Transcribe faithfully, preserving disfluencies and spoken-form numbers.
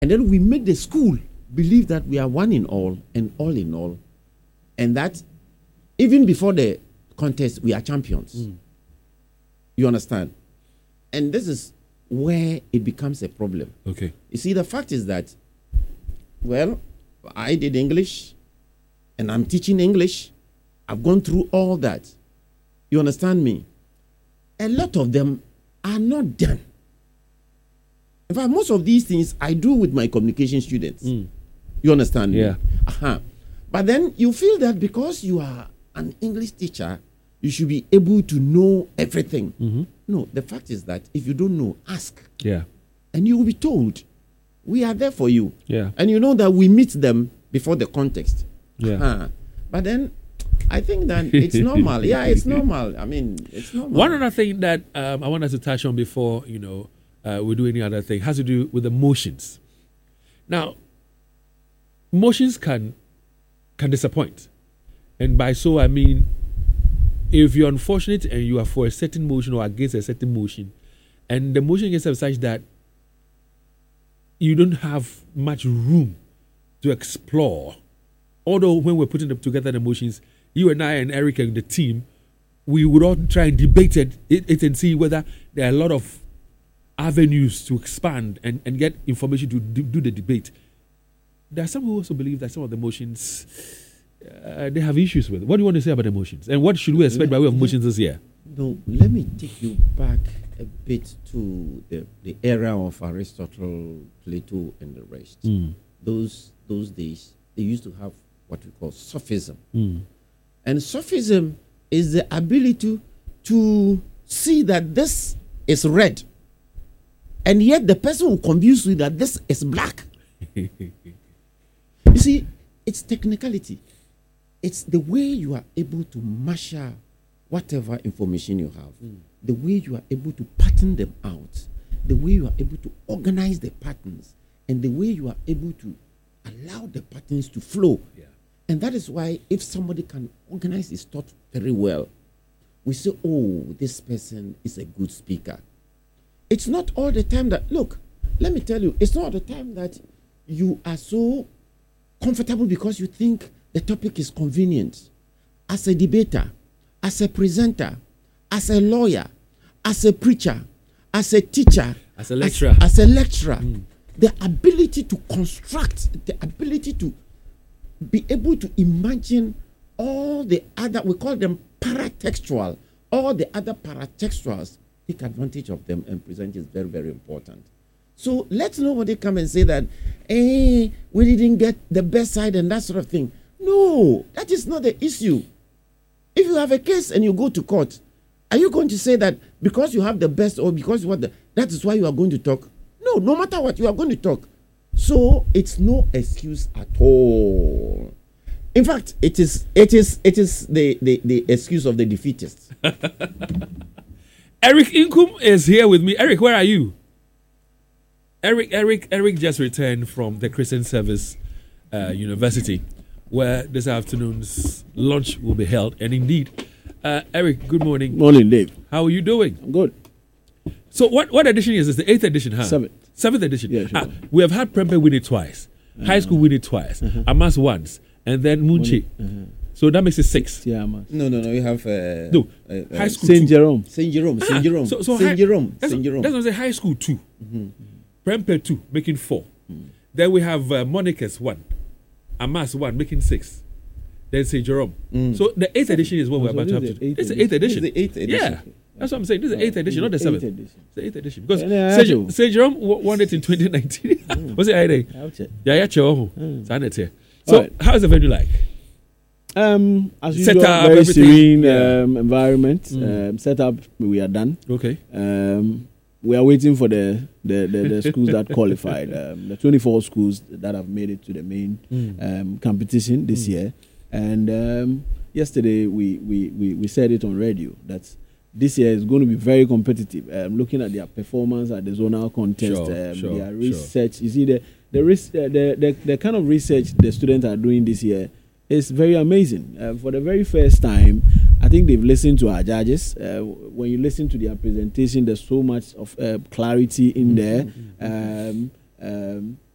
And then we make the school believe that we are one in all and all in all. And that even before the contest, we are champions. Mm. You understand? And this is where it becomes a problem. Okay. You see, the fact is that, well, I did English and I'm teaching English. I've gone through all that. You understand me? A lot of them are not done. In fact, most of these things I do with my communication students. Mm. You understand yeah. me? Uh-huh. But then you feel that because you are an English teacher, you should be able to know everything. Mm-hmm. No, the fact is that if you don't know, ask. Yeah. And you will be told, we are there for you. Yeah. And you know that we meet them before the context. Yeah. Uh-huh. But then I think that it's normal. Yeah, it's normal. I mean, it's normal. One other thing that um, I want us to touch on before, you know, uh, we do any other thing has to do with emotions. Now, emotions can can disappoint. And by so, I mean, if you're unfortunate and you are for a certain motion or against a certain motion, and the motion gets such that you don't have much room to explore, although when we're putting together the motions, you and I and Eric and the team, we would all try and debate it, it, it and see whether there are a lot of avenues to expand and, and get information to do, do the debate. There are some who also believe that some of the motions, uh, they have issues with. What do you want to say about emotions? And what should we expect by way of motions this year? No, let me take you back a bit to the, the era of Aristotle, Plato, and the rest. Mm. Those those days, they used to have what we call sophism. Mm. And sophism is the ability to see that this is red, and yet the person will convince you that this is black. You see, it's technicality. It's the way you are able to marshal whatever information you have, mm. the way you are able to pattern them out, the way you are able to organize the patterns, and the way you are able to allow the patterns to flow. Yeah. And that is why if somebody can organize his thought very well, we say, oh, this person is a good speaker. It's not all the time that, look, let me tell you, it's not all the time that you are so comfortable because you think the topic is convenient. As a debater, as a presenter, as a lawyer, as a preacher, as a teacher, as a lecturer, as, as a lecturer, mm. the ability to construct, the ability to be able to imagine all the other, we call them paratextual, all the other paratextuals, take advantage of them and present is very, very important. So let nobody come and say that, hey, we didn't get the best side and that sort of thing. No, that is not the issue. If you have a case and you go to court, are you going to say that because you have the best or because you want the, that is why you are going to talk? No, no matter what, you are going to talk. So it's no excuse at all. In fact, it is it is it is the, the, the excuse of the defeatists. Eric Inkum is here with me. Eric, where are you? Eric Eric Eric just returned from the Christian Service uh, University, where this afternoon's lunch will be held. And indeed, uh, Eric, good morning. Morning, Dave. How are you doing? I'm good. So what, what edition is this? The eighth edition, huh? Seventh. Seventh edition. Yeah, sure. Ah, we have had Prempeh win it twice. Uh-huh. High school win it twice. Uh-huh. Amas once. And then Munchi. Uh-huh. So that makes it six. Yeah, Amas. No, no, no. You have uh, no. Uh, high school Saint Jerome. Saint Jerome. Saint ah, Jerome. So, so Saint high, Jerome. That's, Saint Jerome. That's what I say. High school two. Mm-hmm. Prempeh two, making four. Mm-hmm. Then we have uh, Monicus one. Amas one, making six. Then Saint Jerome. Mm. So the eighth edition is what oh, we're so about to have to do. It's the eighth edition. It's the eighth edition. Yeah. That's what I'm saying. This is the eighth edition, not the seventh. It's the eighth edition. Because yeah, Saint, Saint Jerome won it in twenty nineteen. Mm. Was it Aide? Yeah, yeah, sure. So, right. How is the venue like? Um, as set usual, up, very everything. serene Yeah. um, environment. Mm. Um, set up, we are done. Okay. Um, we are waiting for the the, the, the schools that qualified. Um, the twenty-four schools that have made it to the main mm. um, competition this mm. year. And um, yesterday we, we, we, we said it on radio that this year is going to be very competitive. Um, looking at their performance at the zonal contest, sure, um, sure, their research. Sure. You see the the, res- uh, the the the kind of research the students are doing this year is very amazing. Uh, for the very first time, I think they've listened to our judges. Uh, when you listen to their presentation, there's so much of uh, clarity in there. Um, um,